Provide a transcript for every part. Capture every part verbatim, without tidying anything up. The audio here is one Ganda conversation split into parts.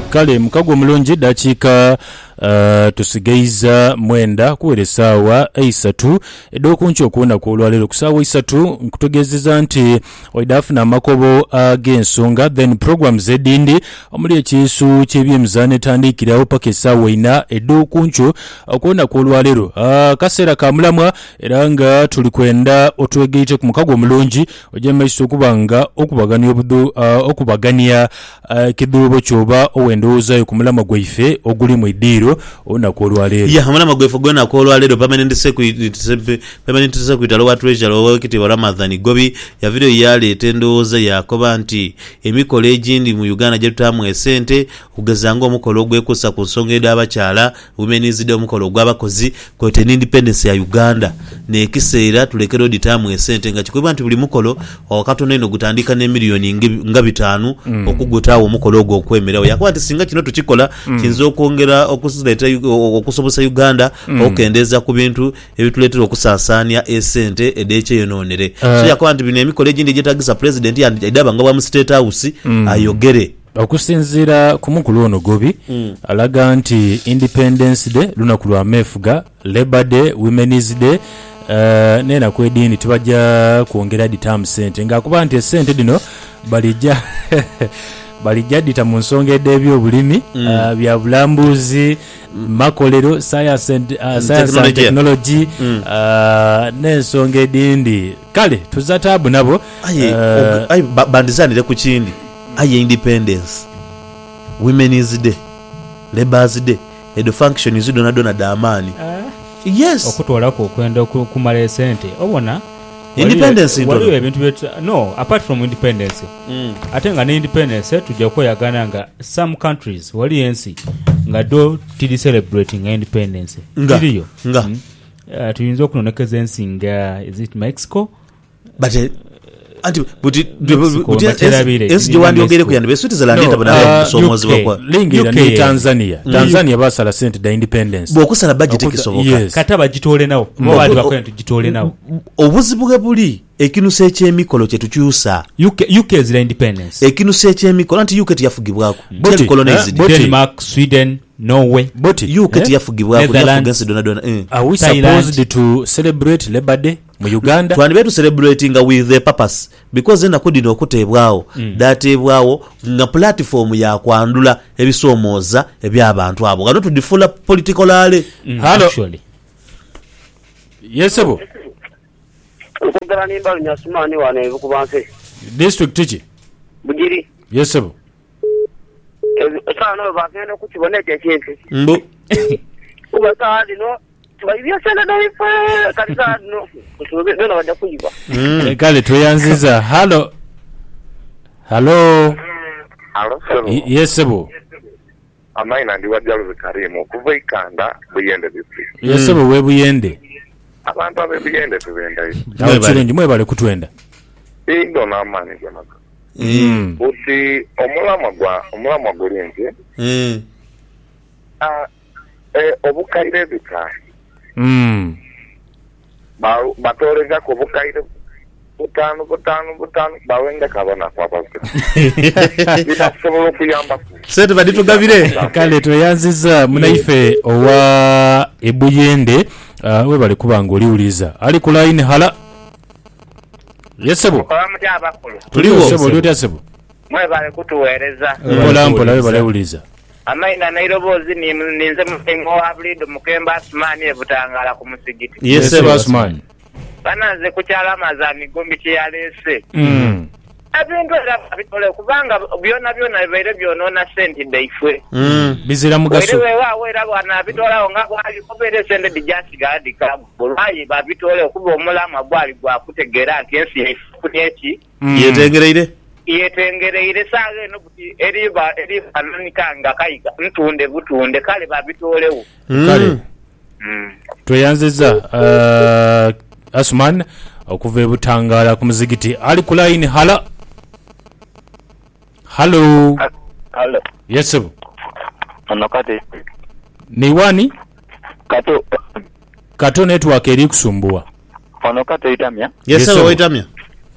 kale mukago omulungi dakiika uh, tusigaiza mwenda kuwera essaawa eisatu edookunki okuwona kw'olwaleero ku ssaawa eisatu nkutegeezeza nti oida afuna amakobo ag'ensonga then programs edindi omuli ekiisu ky'ebyemizaano etandikirawo paka essaawa ina edookunki okuwona kw'olwaleero uh, kaseera ka mulamwa era nga tuli kwenda otwegeite ku mukago omulungi ojja mumaiso okuba nga okubagania obudu uh, okubagania uh, kiduubo kyoba owendowoozayo ku mulamwa gwaife oguli mu iddiiro olunaku olwaleero. ya mulamwa gwaife ogw'olunaku olwaleero permanent secretary permanent secretary wa treasury owekitiibwa Ramadhan Gobi yavireyo yaleeta endowooza yakoba nti emikolo egindi mu Uganda gye tutaamu esente okugeza ng'omukolo ogwekuusa ku nsonga ed'abakyala women's day omukolo ogw'abakozi kwete n'independence ya Uganda n'ekiseera tulekera oditaamu esente nga kikubwa nti buli mukolo wakatono eno gutandika ne miliyoni nga bitaanu mm. okugutaawo omukolo ogwo okwemerawo yakuba nti singa kino tukikola mm. kinza okwongera okuleeta okusobosa Uganda mm. okendeeza ku bintu ebituleetera okusaasaanya esente ed'ekyeyonoonere uh. so yakuba nti bino emikolo egindi egyetaagisa president yandaba nga bwa mu State House mm. ayogere okusinziira ku mukulu ono Gobi mm. alaga nti Independence Day lunaku lwa meefuga, Labor Day, Women's Day Uh, nena kwedini tubajja kwongera ditamu sente ng'akuba nti esente dino balijja balijja dita mu nsonga ed'ebyobulimi mm. uh, bya bulambuzi mm. makolero science and, uh, science and technology mm. uh, n'ensonga edindi kale tuzataabu nabo aye uh, aye bandizanire ku kindi aye Independence, Women's Day, Labour's Day edo function izo dona dona damani uh. yes okutwalako okwenda kumala esente obona independence waliwo ebintu byetu no apart from independence mm. ate nga ne independence tujja kweyagana nga some countries wali ensi nga do tili celebrating independence tiliyo nga mm. uh, tuyinza okunonekeza ensi nga is it Mexico but uh, anti buti buti ensi jiwandi ogere kuyanda be Switzerland nta bana somozi bakwa lingira ni Tanzania mm. Tanzania basala sente da independence bokusala budget ekisoboka yes. kataba gitole nawo mobali bakwento gitole nawo obuzibuge buli ekinusa ekyemikolo kye tukyusa U K U K is the independence ekinusa ekyemikolo anti U K tiyafugibwako ten colonized eh? Denmark, Sweden, Norway but U K eh? tiyafugibwako yafugense dona dona eh. Are we Thailand. supposed to celebrate Labor Day mu Uganda? Twandi betu celebrating with the purpose because ena kudino okutebwawo mm. datebwawo nga platform ya kwandula ebisomooza eby'abantu abo nga to defula political ale mm, hello actually yes abo okugala nimba nyasumani wane bukubanse district tichi bugiri yes abo sana bagenda kukiboneka ekintu mbo kuba kaadi no tubibya sana daifa kanisa no kusobe nona wajja kuyiba mm. kale tuyanziza hello hello Hello, hello. Y- yes abo Amaina ndi wajjaluze Karimu okuva Ikanda Buyende district. yes abo we Buyende Abantu abe Buyende tubendayo. nawe challenge mwebale kutwenda Indo n'amaani ganaga. mm. Uti omulamwa gwa omulamwa gulinze. mm. Ah eh obukaire bika. mm. Ba batorenga ko bukaire butano butano butano bawenga kabana kwa baske. Bitasobola kuyamba. sente baditugabire kale tuyanziza munaife owa Ebuyende uh, webale kubanga oliwuliza ali ku line hala yesebo abamuja abakulu tuliwo sebo lyotya sebo mwebale kutuweereza mpola mpola webale wuliza amaina nairobozi ni ninze mutengo wa blido mukemba asmani ebutangala ku musigiti yes sebo sir asman banaze kukyala amazani gombi kyalese mm. ebintu era bitole kubanga byona byona bibaire byonona sente daifwe mm. bizira mugaso wewe wawe era bwana bitola nga kwali kubere sente dijasi gadi kabu bayi babitole okuba omulama gwali gwa kutegera nti ensi yaifunieki mm. yetengereire yetengereire sage no buti eriba eriba nanikanga kayiga ntunde butunde kale babitolewo mm. kale mm. tuyanziza uh, Asman okuva ebutangala ku muzigiti ali ku line hala hello Hello. yes sebo Anokate. ni wani Kato kato network eri kusumbua Anokate itamya. yes sir sir. waitamya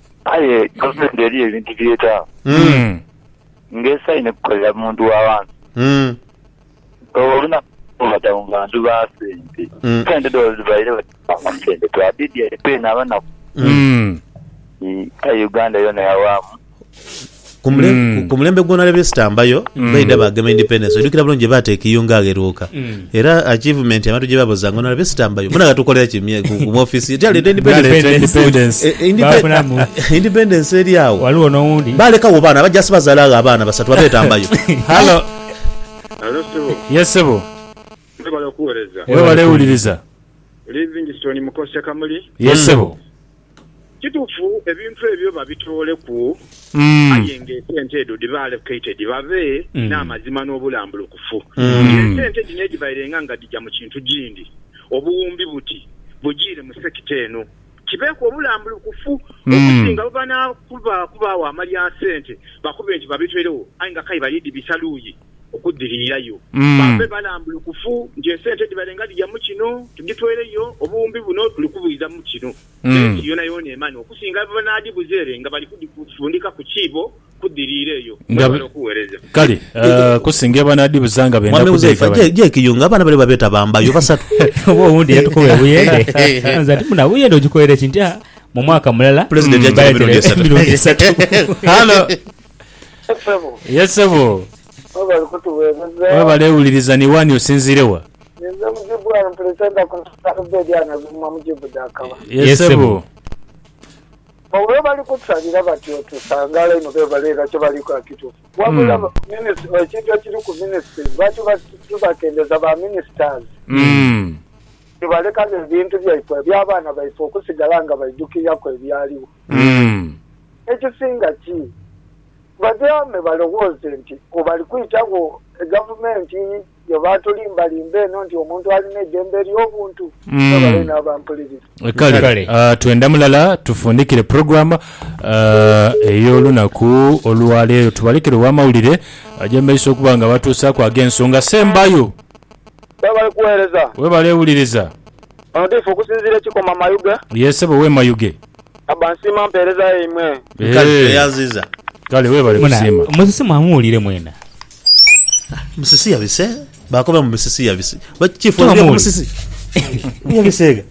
Aye government eri ebintu byeta. mm. Ngesa ine kukolera muntu w'abantu. mm oluna batawunga ndu basente sente do zibaire basente twabidi epena abana mm ka Uganda yona yawamu kumulembe kumulembe gona lebe stambayo baida bagama independence edukira bulonje batekiyunga ageruka era achievement yamatu je baboza ngona lebe stambayo muna gatukolera kimye ku office yali independence independence eri awo waliwo noundi baleka wo bana bajja bazalaga abana basatu babetambayo hello hello sebo yes sebo bale kuweleza wewe bale uliriza Livingstone mukosya kamuli yes sebo kitufu ebintu ebyo babitole ku mm ayenge sente edo dibale kated bave n'amazima n'obulambulukufu sente dineji bayirenga nga dijja mu kintu gindi obuwumbi buti bujire mu sekita eno kibeko obulambulukufu okusinga bana kuba kuba wa mali ya sente bakube nti babitwelewo ayinga kai balidi bisaluyi okudirirayo bambe balambulukufu nje sente dibalenga dijja mu kino tugitweleyo obuwumbi buno tulikubuiza mu kino yona yone emani okusinga banadi buzere nga bali kudifundika ku kibo kudirireyo ngabalo kuwereza kali kusinga banadi buzanga benda kudeka je je kiyunga abana bale babeta bambayo basatu obo undi yatukowe buyende nzati muna buyende ojikoere chintia mu mwaka mulala president ya mirongo esatu hello yes sebo Baba kutuweza wewe bale uliriza ni wani usinzirewa nza mujibu ya mpresenta kuntakabedi ya nazuma mujibu dakawa yes sebo wewe bali kutsalira batyo tusangala ino bebe bale gacho bali kwa kitu wabula minister ekintu ekiri ku ministry batyo batubakendeza ba ministers mm tubale kandi ebintu byaifwe byabana baifwe okusigalanga baidukira ko ebyaliwo mm ekisinga ki badyame balowoze nti obali kuyitawo government yobatulima limbe no nti omuntu alina eddembe ly'obuntu babale n'abampuliriza kale uh, twenda mulala tufundikire program uh, ey'olunaku olwaleero tubalikire wamawulire ajembeisa okuba nga batuusaako ag'ensonga sembayo babale kuweereza webale ewuliriza ono tifu okusinziira ekikoma mayuge yesebo we mayuge abansima mpeereza imwe kale yaziza kale webale kusima musisi mwamuwulire mwena musisi yabise bakoba mu musisi yabise bachifu ya musisi yabisega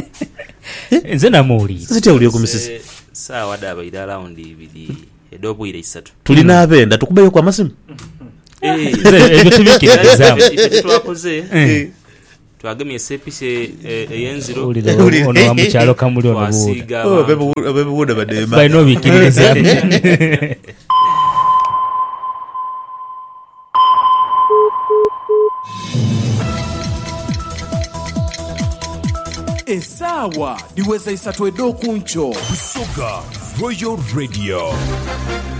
nze namuwulire sisi tewuliye ku musisi sawa daba ida round ibiri edobo ile isatu tulina abenda tukubayo kwa masimu eh ebyo tubikira exam twakoze twagemye sepise eyenziro ono wa mukyalo kamuli ono buuda oh bebe bebe buuda badema by no bikiriza Esawa diweza isatwe do kuncho Busoga Royal Radio